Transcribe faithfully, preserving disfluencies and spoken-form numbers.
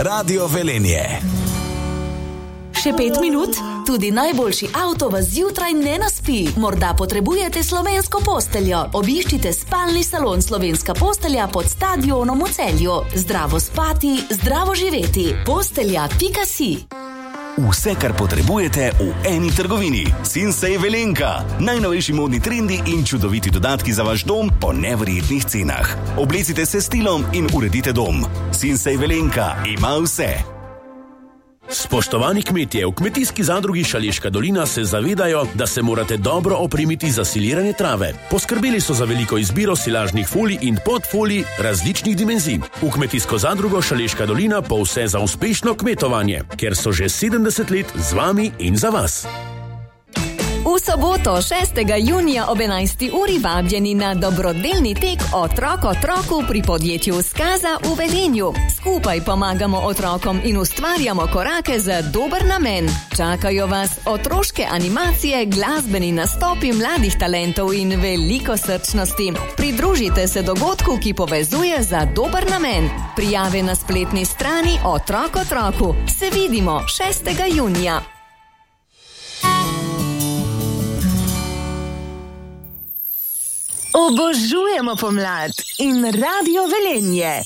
Radio Velenje. Še pet minut? Tudi najboljši avto vas zjutraj ne naspi. Morda potrebujete slovensko posteljo. Obiščite spalni salon Slovenska postelja pod stadionom v Celju. Zdravo spati, zdravo živeti. Postelja pika si. Vse, kar potrebujete v eni trgovini. Sinsay Velenka. Najnovejši modni trendi in čudoviti dodatki za vaš dom po neverjetnih cenah. Oblecite se stilom in uredite dom. Sinsay Velenka ima vse. Spoštovani kmetje, v kmetijski zadrugi Šaleška dolina se zavedajo, da se morate dobro opremiti za siliranje trave. Poskrbeli so za veliko izbiro silažnih folij in podfolij različnih dimenzij. V kmetijsko zadrugo Šaleška dolina pa vse za uspešno kmetovanje, ker so že sedemdeset let z vami in za vas. V soboto šestega junija ob enajsti uri vabljeni na dobrodelni tek Otrok otroku pri podjetju Skaza v Velenju. Skupaj pomagamo otrokom in ustvarjamo korake za dober namen. Čakajo vas otroške animacije, glasbeni nastopi mladih talentov in veliko srčnosti. Pridružite se dogodku, ki povezuje za dober namen. Prijave na spletni strani Otrok otroku. Se vidimo šestega junija. Obožujemo pomlad in Radio Velenje.